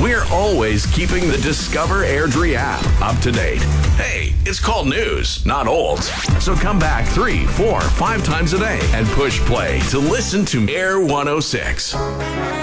We're always keeping the Discover Airdrie app up to date. Hey, it's called news, not olds. So come back 3, 4, 5 times a day and push play to listen to Air 106.